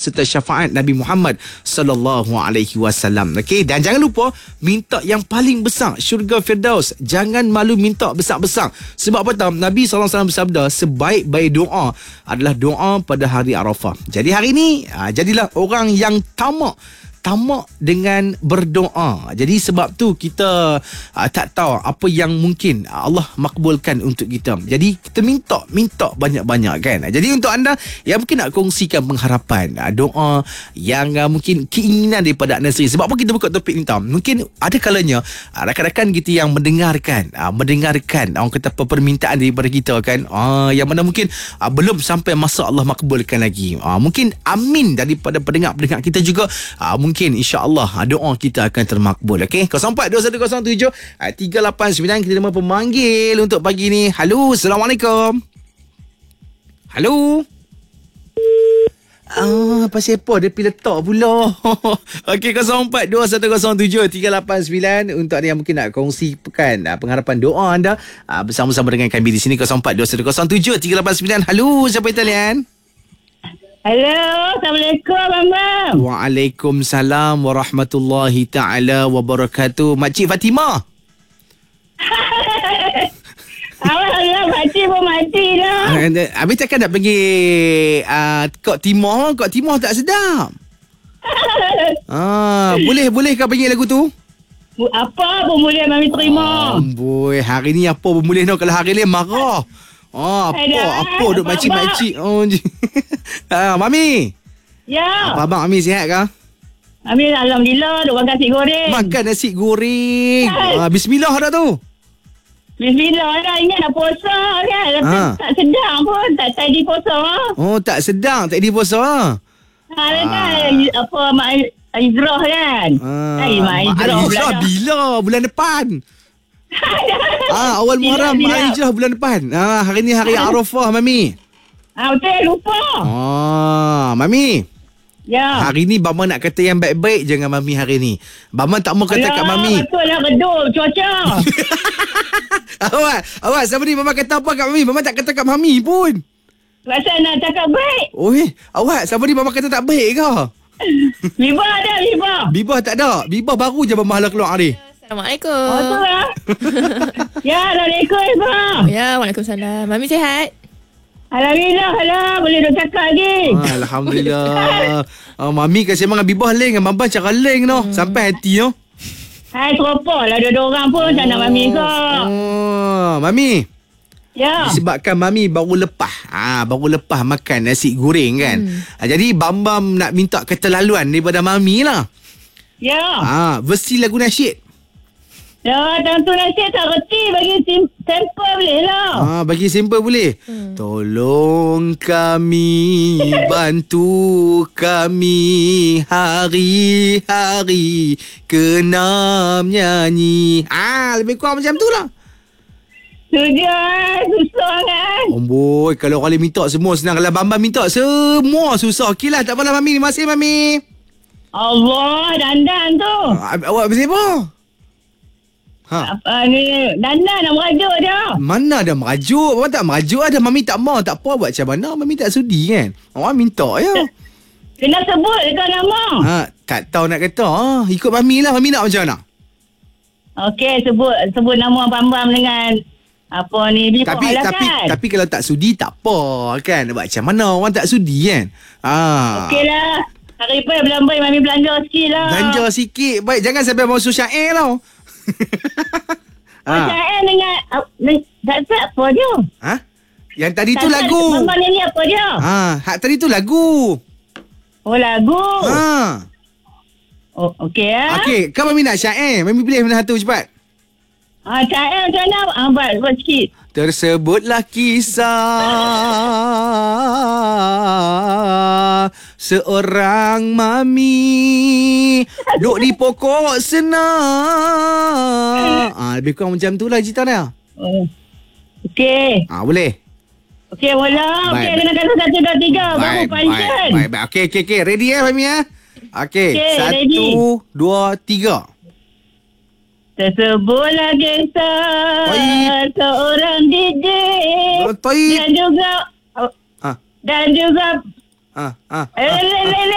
serta syafaat Nabi Muhammad sallallahu alaihi wasallam. Okey, dan jangan lupa minta yang paling besar, syurga Firdaus. Jangan malu minta besar-besar. Sebab apa tahu? Nabi sallallahu alaihi wasallam bersabda, sebaik-baik doa adalah doa pada hari Arafah. Jadi hari ini jadilah orang yang tamak dengan berdoa. Jadi sebab tu kita tak tahu apa yang mungkin Allah makbulkan untuk kita. Jadi kita minta banyak-banyak kan. Jadi untuk anda yang mungkin nak kongsikan pengharapan, doa yang mungkin keinginan daripada anda sendiri. Sebab apa kita buka topik ni tau? Mungkin ada kalanya rakan-rakan kita yang mendengarkan orang kata permintaan daripada kita kan. Yang mana mungkin belum sampai masa Allah makbulkan lagi. Mungkin amin daripada pendengar-pendengar kita juga. Mungkin insya-Allah doa kita akan termakbul. Okey, 042107 389 kita terima pemanggil untuk pagi ni. Halo, Assalamualaikum. Halo. Pasal apa dia pergi letak pula. Okey, 042107 389 untuk anda yang mungkin nak kongsikan pengharapan doa anda bersama-sama dengan kami di sini. 042107 389. Halo, siapa yang talian? Halo, Assalamualaikum, Abang. Waalaikumsalam warahmatullahi ta'ala wabarakatuh. Makcik Fatimah. Alhamdulillah, makcik pun mati dah. Habis takkan nak pergi Kok Timur tak sedap. Boleh kau panggil lagu tu? Apa pun boleh Mami terima. Amboi, hari ni apa pun boleh no. Kalau hari lain marah. Apa duk makcik. Mami. Ya. Apa abang Mami sihat ke? Mami alhamdulillah duk makan nasi goreng. Makan nasi goreng. Bismillah dah tu. Bismillah dah, ingat nak puasa kan. Tak sedang pun, tak di puasa. Tak sedang, tak di puasa. Kan apa Mak Izrah kan. Mak Izrah bila? Bulan depan. Awal Muharram, Mak Izrah bulan depan. Hari ni hari Arafah, Mami. Betul, lupa. Mami. Ya. Hari ni Bama nak kata yang baik-baik je dengan Mami hari ni. Bama tak mau kata kat Mami. Betul lah, redup cuaca. Awak sama ni Mama kata apa kat Mami? Mama tak kata kat Mami pun. Rasa nak cakap baik. Awak sama ni Mama kata tak baik ke? Bibah ada, Bibah. Bibah tak ada. Bibah baru je Mama hala keluar ni. Assalamualaikum. Betul lah. Ya, Assalamualaikum, Bibah. Ya, Waalaikumsalam. Mami sihat? Alhamdulillah, boleh duk cakap lagi. Alhamdulillah. Mami kasi semangat Bibah leng, Mama cakap leng no. Sampai hati no. Teropok lah dua orang pun tak nak Mami ke. Mami. Ya. Disebabkan Mami baru lepas makan nasi goreng kan. Jadi Bam nak minta keterlaluan daripada Mami lah. Ya. Versi lagu nasyid. Ya, tentu nasyid tak reti, bagi simple boleh lah. Bagi simple boleh. Tolong kami, bantu kami hari-hari kena menyanyi. Lebih kurang macam tu lah. Susah kan. Boy, kalau orang minta semua senang. Kalau Bambam minta semua susah. Okey lah, tak apalah Mami. Terima kasih Mami. Allah, dandan tu. Awak bersih apa? Apa ni? Dandan nak merajuk dia. Mana ada merajuk? Awak tak merajuk ada. Mami tak mau. Tak apa buat macam mana. Mami tak sudi kan. Awak minta ya. Kena sebut ke nama? Tak tahu nak kata. Ikut Mami lah. Mami nak macam mana? Okey, sebut nama Bambam dengan apa ni, tapi kalau tak sudi tak apa kan. Buat macam mana orang tak sudi kan. Okeylah. Hari ni belambai Mami belanja sikit lah. Belanja sikit. Baik, jangan sampai masuk syair tau. Syair dengan tak apa dia? Yang tadi tu lagu. Bambam ni apa dia? Hak tadi tu lagu. Lagu. Okey ya. Okey, kau Mami nak syair. Mami pilih mana satu cepat. Syair macam mana? Buat sikit. Tersebutlah kisah seorang Mami duduk di pokok senang. Lebih kurang macam tu lah cerita dia. Okey. Boleh. Okey, boleh. Okey, kena kata 1, 2, 3. Baru punchline. Baik. Okey. Ready Mami ya? Okey. 1, 2, 3. Tersebutlah kisah seorang DJ dan juga